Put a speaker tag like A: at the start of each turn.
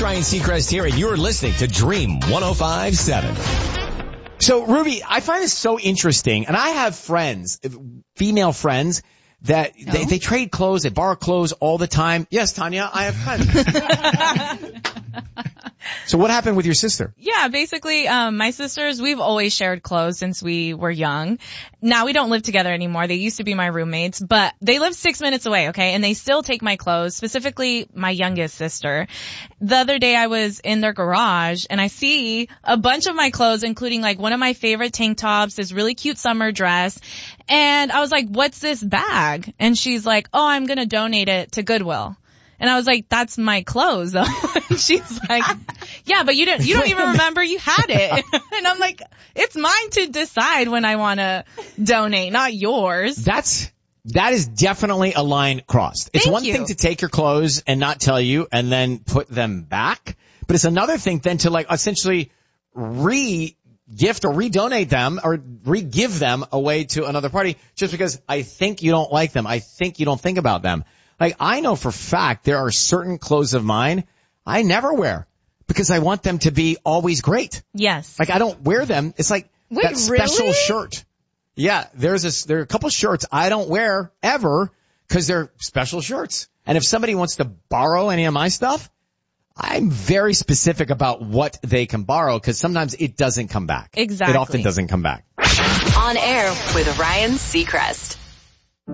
A: It's Ryan Seacrest here, and you're listening to Dream 105.7.
B: So, Ruby, I find this so interesting, and I have friends, female friends, that they trade clothes, they borrow clothes all the time. Yes, Tanya, I have friends. So what happened with your sister?
C: Yeah, basically, my sisters, we've always shared clothes since we were young. Now we don't live together anymore. They used to be my roommates, but they live 6 minutes away, okay? And they still take my clothes, specifically my youngest sister. The other day I was in their garage and I see a bunch of my clothes, including like one of my favorite tank tops, this really cute summer dress. And I was like, what's this bag? And she's like, oh, I'm going to donate it to Goodwill. And I was like, that's my clothes though. And she's like, yeah, but you don't even remember you had it. And I'm like, it's mine to decide when I want to donate, not yours.
B: That is definitely a line crossed. It's one thing to take your clothes and not tell you and then put them back. But it's another thing then to like essentially re-gift or redonate them or re-give them away to another party just because I think you don't like them. I think you don't think about them. Like, I know for fact there are certain clothes of mine I never wear because I want them to be always great.
C: Yes.
B: Like, I don't wear them. It's like that special
C: really?
B: shirt. Yeah, there are a couple shirts I don't wear ever because they're special shirts. And if somebody wants to borrow any of my stuff, I'm very specific about what they can borrow because sometimes it doesn't come back.
C: Exactly.
B: It often doesn't come back.
D: On air with Ryan Seacrest.